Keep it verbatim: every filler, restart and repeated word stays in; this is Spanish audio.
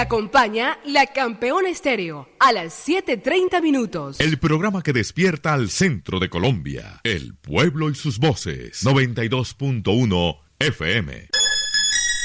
acompaña La Campeona Estéreo a las siete treinta minutos. El programa que despierta al centro de Colombia. El pueblo y sus voces. noventa y dos punto uno F M.